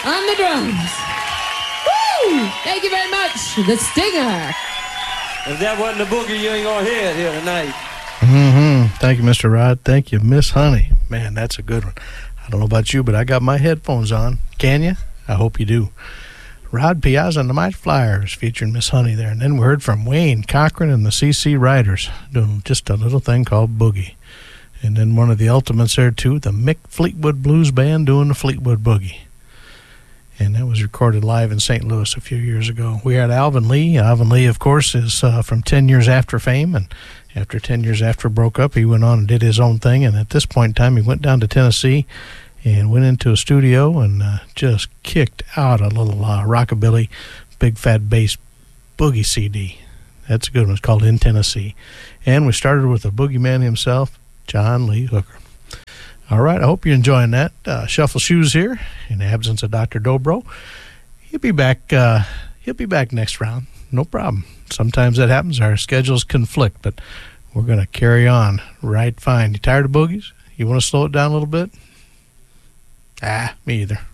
on the drums. Woo! Thank you very much, the Stinger. If that wasn't the boogie, you ain't gonna hear it here tonight. Thank you, Mr. Rod. Thank you, Miss Honey. Man, that's a good one. I don't know about you, but I got my headphones on. Can you? I hope you do. Rod Piazza and the Mighty Flyers featuring Miss Honey there. And then we heard from Wayne Cochran and the CC Riders doing just a little thing called Boogie. And then one of the ultimates there, too, the Mick Fleetwood Blues Band doing the Fleetwood Boogie. And that was recorded live in St. Louis a few years ago. We had Alvin Lee. Alvin Lee, of course, is from 10 Years After fame. And after 10 years after broke up, he went on and did his own thing. And at this point in time, he went down to Tennessee and went into a studio and just kicked out a little rockabilly, big fat bass boogie CD. That's a good one. It's called In Tennessee. And we started with the boogeyman himself, John Lee Hooker. All right, I hope you're enjoying that. Shuffle Shoes here in the absence of Dr. Dobro. He'll be back next round. No problem. Sometimes that happens. Our schedules conflict, but we're going to carry on right fine. You tired of boogies? You want to slow it down a little bit? Me either.